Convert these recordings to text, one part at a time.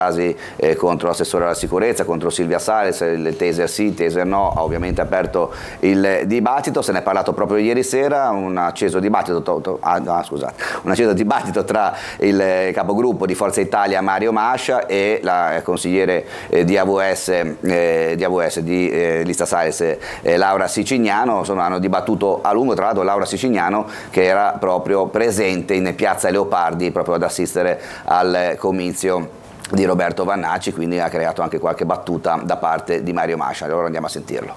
contro l'assessore alla sicurezza, contro Silvia Sales, il taser sì, il taser no, ha ovviamente aperto il dibattito. Se ne è parlato proprio ieri sera, un acceso dibattito tra il capogruppo di Forza Italia Mario Mascia e la consigliere di AVS di Lista Sales Laura Sicignano. Hanno dibattuto a lungo, tra l'altro Laura Sicignano che era proprio presente in piazza Leopardi proprio ad assistere al comizio di Roberto Vannacci, quindi ha creato anche qualche battuta da parte di Mario Mascia. Allora andiamo a sentirlo.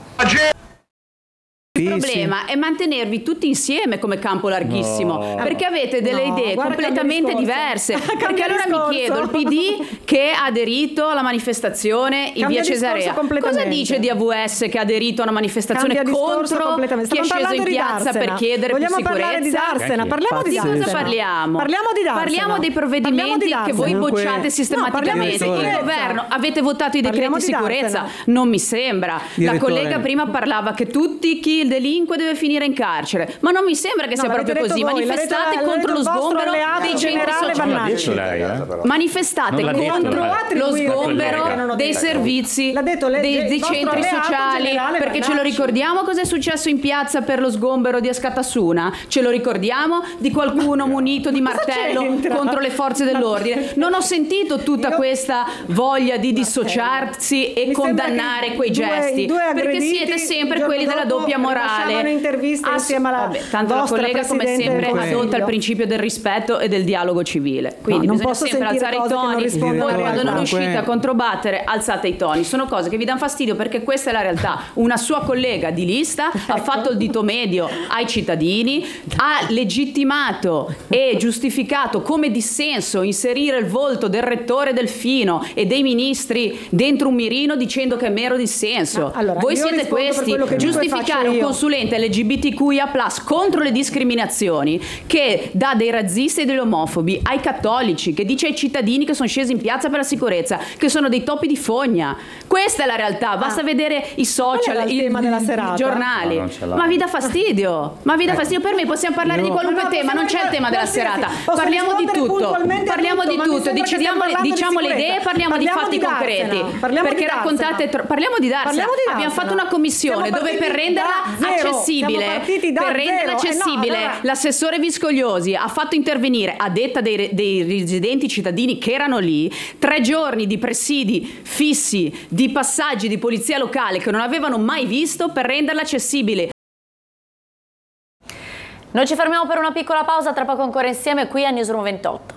Il problema è mantenervi tutti insieme come campo larghissimo, perché avete delle idee completamente diverse. Perché allora mi chiedo, il PD che ha aderito alla manifestazione in via Cesarea, cosa dice di AVS che ha aderito a una manifestazione contro chi è sceso in piazza per chiedere più sicurezza? Parlare di Darsena, parliamo di Darsena. Di cosa parliamo? Parliamo di Darsena. Parliamo dei provvedimenti che voi bocciate sistematicamente. Il governo, avete votato i decreti di sicurezza? Non mi sembra. La collega prima parlava che chi delinque deve finire in carcere, ma non mi sembra che sia proprio così. Manifestate contro lo sgombero dei centri sociali, manifestate contro lo sgombero dei servizi dei centri sociali, perché ce lo ricordiamo cosa è successo in piazza per lo sgombero di Askatasuna? Ce lo ricordiamo di qualcuno munito di martello contro le forze dell'ordine? Non ho sentito tutta questa voglia di dissociarsi e condannare quei gesti, perché siete sempre quelli della doppia morale. Un'intervista insieme alla tanto la collega come sempre adotta il principio del rispetto e del dialogo civile, quindi non bisogna posso sempre alzare i toni, poi quando non riuscite a controbattere alzate i toni. Sono cose che vi danno fastidio perché questa è la realtà. Una sua collega di lista ha fatto il dito medio ai cittadini, ha legittimato e giustificato come dissenso inserire il volto del rettore Delfino e dei ministri dentro un mirino dicendo che è mero dissenso. Voi siete questi, giustificare un consulente LGBTQIA+ contro le discriminazioni, che dà dei razzisti e degli omofobi ai cattolici, che dice ai cittadini che sono scesi in piazza per la sicurezza che sono dei topi di fogna. Questa è la realtà, basta vedere i social, i giornali. Ma vi dà fastidio? Per me possiamo parlare di qualunque tema, non c'è il tema della serata. Parliamo di tutto, diciamo le idee, parliamo di fatti concreti. Perché raccontate parliamo di Darsena. Abbiamo fatto una commissione dove per renderla accessibile, l'assessore Viscogliosi ha fatto intervenire, a detta dei residenti cittadini che erano lì, 3 giorni di presidi fissi, di passaggi di polizia locale che non avevano mai visto per renderla accessibile. Noi ci fermiamo per una piccola pausa, tra poco ancora insieme qui a Newsroom 28.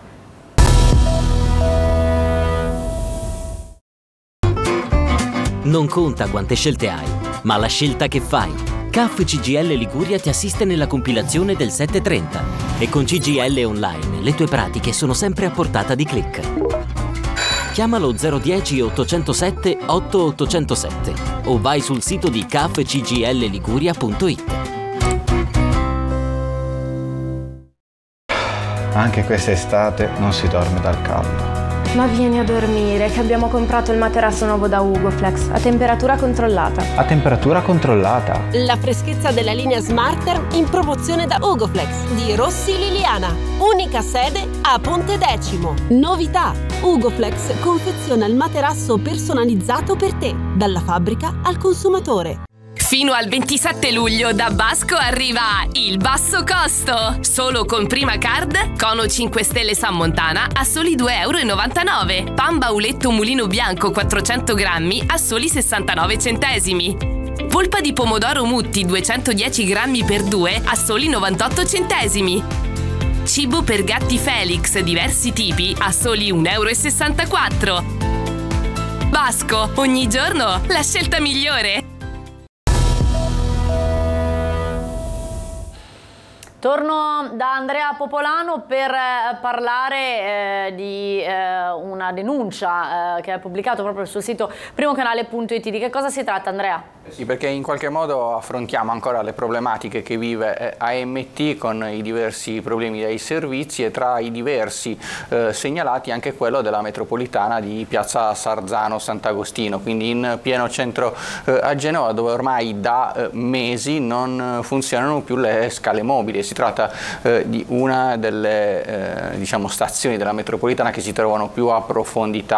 Non conta quante scelte hai, ma la scelta che fai. CAF CGIL Liguria ti assiste nella compilazione del 730 e con CGIL Online le tue pratiche sono sempre a portata di click. Chiamalo 010 807 8807 o vai sul sito di cafcgilliguria.it. Anche quest'estate non si dorme dal caldo. Ma vieni a dormire, che abbiamo comprato il materasso nuovo da Ugoflex, a temperatura controllata. A temperatura controllata? La freschezza della linea Smarter in promozione da Ugoflex di Rossi Liliana. Unica sede a Ponte Decimo. Novità: Ugoflex confeziona il materasso personalizzato per te, dalla fabbrica al consumatore. Fino al 27 luglio da Basco arriva il basso costo. Solo con Prima Card, Cono 5 Stelle San Montana a soli 2,99 €. Pan Bauletto Mulino Bianco 400 grammi a soli 69 centesimi. Polpa di pomodoro Mutti 210 grammi per 2 a soli 98 centesimi. Cibo per gatti Felix diversi tipi a soli 1,64 €. Basco, ogni giorno la scelta migliore. Torno da Andrea Popolano per parlare di una denuncia che ha pubblicato proprio sul sito primocanale.it. Di che cosa si tratta, Andrea? Sì, perché in qualche modo affrontiamo ancora le problematiche che vive AMT con i diversi problemi dei servizi, e tra i diversi segnalati anche quello della metropolitana di Piazza Sarzano Sant'Agostino, quindi in pieno centro a Genova, dove ormai da mesi non funzionano più le scale mobili. Si tratta di una delle diciamo, stazioni della metropolitana che si trovano più a profondità